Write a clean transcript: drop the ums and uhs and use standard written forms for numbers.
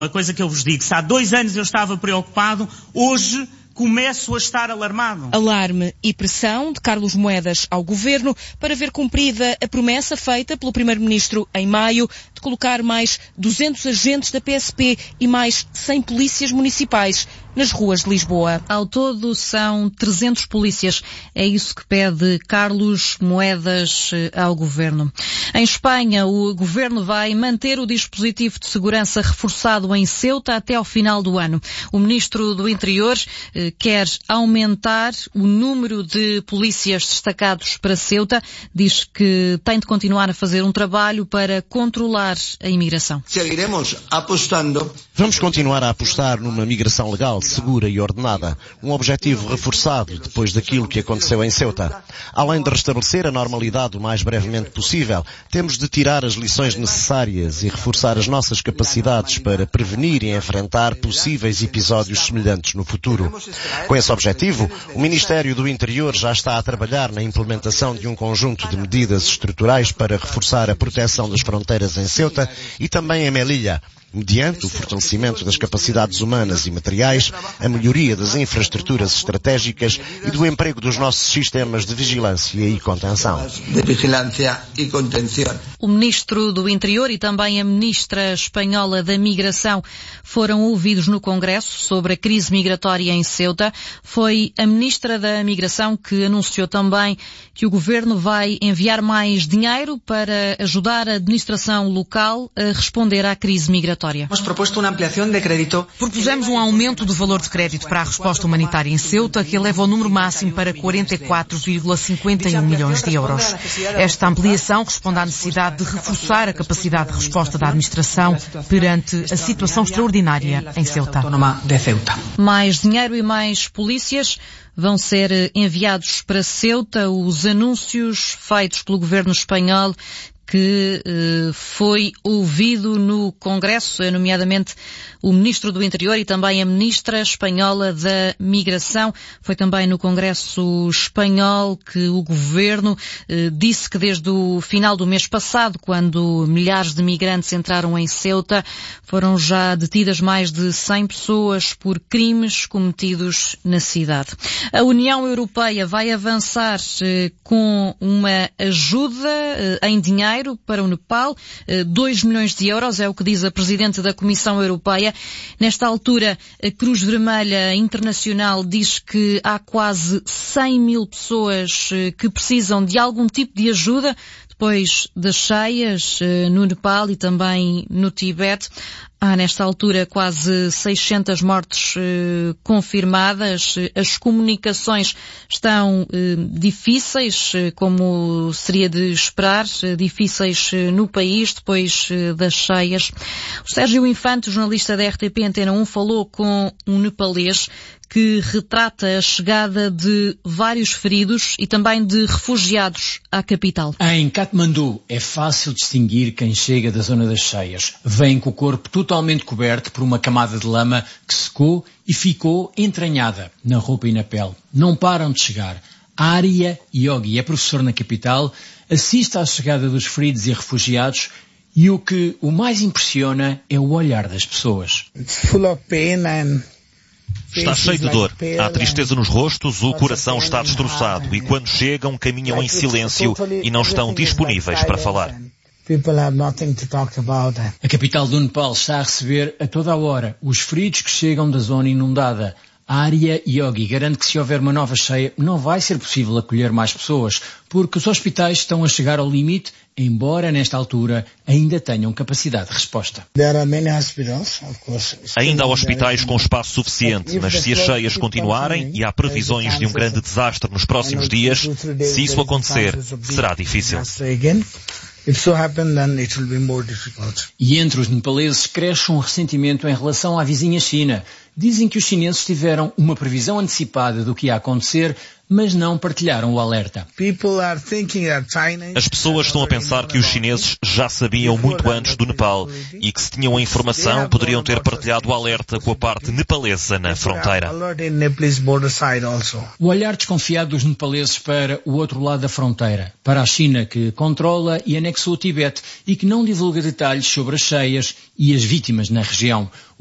Uma coisa que eu vos digo, se há 2 anos eu estava preocupado, hoje começo a estar alarmado. Alarme e pressão de Carlos Moedas ao governo para ver cumprida a promessa feita pelo primeiro-ministro em maio de colocar mais 200 agentes da PSP e mais 100 polícias municipais nas ruas de Lisboa. Ao todo são 300 polícias. É isso que pede Carlos Moedas ao governo. Em Espanha, o governo vai manter o dispositivo de segurança reforçado em Ceuta até ao final do ano. O ministro do Interior quer aumentar o número de polícias destacados para Ceuta. Diz que tem de continuar a fazer um trabalho para controlar a imigração. Vamos continuar a apostar numa migração legal, segura e ordenada. Um objetivo reforçado depois daquilo que aconteceu em Ceuta. Além de restabelecer a normalidade o mais brevemente possível, temos de tirar as lições necessárias e reforçar as nossas capacidades para prevenir e enfrentar possíveis episódios semelhantes no futuro. Com esse objetivo, o Ministério do Interior já está a trabalhar na implementação de um conjunto de medidas estruturais para reforçar a proteção das fronteiras em Ceuta e também em Melilla, mediante o fortalecimento das capacidades humanas e materiais, a melhoria das infraestruturas estratégicas e do emprego dos nossos sistemas de vigilância e contenção. O ministro do Interior e também a ministra espanhola da Migração foram ouvidos no Congresso sobre a crise migratória em Ceuta. Foi a ministra da Migração que anunciou também que o governo vai enviar mais dinheiro para ajudar a administração local a responder à crise migratória. Propusemos um aumento do valor de crédito para a resposta humanitária em Ceuta, que eleva o número máximo para 44,51 milhões de euros. Esta ampliação responde à necessidade de reforçar a capacidade de resposta da administração perante a situação extraordinária em Ceuta. Mais dinheiro e mais polícias vão ser enviados para Ceuta. Os anúncios feitos pelo governo espanhol que foi ouvido no Congresso, nomeadamente o Ministro do Interior e também a Ministra espanhola da Migração. Foi também no Congresso espanhol que o Governo disse que desde o final do mês passado, quando milhares de migrantes entraram em Ceuta, foram já detidas mais de 100 pessoas por crimes cometidos na cidade. A União Europeia vai avançar com uma ajuda em dinheiro para o Nepal, 2 milhões de euros, é o que diz a Presidente da Comissão Europeia. Nesta altura, a Cruz Vermelha Internacional diz que há quase 100 mil pessoas que precisam de algum tipo de ajuda depois das cheias no Nepal e também no Tibete. Há, nesta altura, quase 600 mortes confirmadas. As comunicações estão difíceis, como seria de esperar, difíceis no país depois das cheias. O Sérgio Infante, jornalista da RTP Antena 1, falou com um nepalês que retrata a chegada de vários feridos e também de refugiados à capital. Em Katmandu é fácil distinguir quem chega da zona das cheias. Vem com o corpo totalmente coberto por uma camada de lama que secou e ficou entranhada na roupa e na pele. Não param de chegar. Arya Yogi é professor na capital, assiste à chegada dos feridos e refugiados e o que o mais impressiona é o olhar das pessoas. Está cheio de dor, há tristeza nos rostos, o coração está destroçado e quando chegam caminham em silêncio e não estão disponíveis para falar. A capital do Nepal está a receber a toda a hora os feridos que chegam da zona inundada. A Arya Yogi garante que se houver uma nova cheia não vai ser possível acolher mais pessoas, porque os hospitais estão a chegar ao limite, embora nesta altura ainda tenham capacidade de resposta. Ainda há hospitais com espaço suficiente, mas se as cheias continuarem e há previsões de um grande desastre nos próximos dias, se isso acontecer, será difícil. E entre os nepaleses cresce um ressentimento em relação à vizinha China. Dizem que os chineses tiveram uma previsão antecipada do que ia acontecer, mas não partilharam o alerta. As pessoas estão a pensar que os chineses já sabiam muito antes do Nepal e que, se tinham a informação, poderiam ter partilhado o alerta com a parte nepalesa na fronteira. O olhar desconfiado dos nepaleses para o outro lado da fronteira, para a China, que controla e anexou o Tibete e que não divulga detalhes sobre as cheias e as vítimas na região.